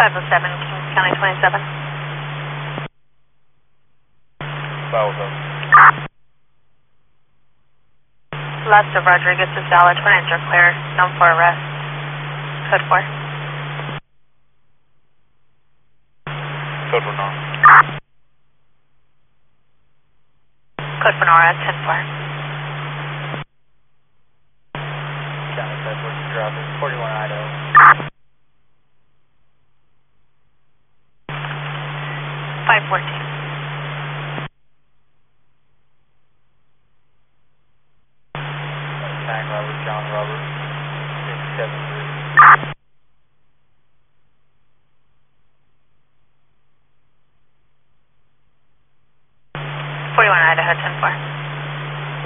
507, Kings County 27. 507. Left of Rodriguez to Sala, twin engine are clear. Known for arrest. Code 4. Code 4 Nora. Code for Nora, 10-4. County 514 traffic, 41 Idaho. 514. Robert, John Robert, 673.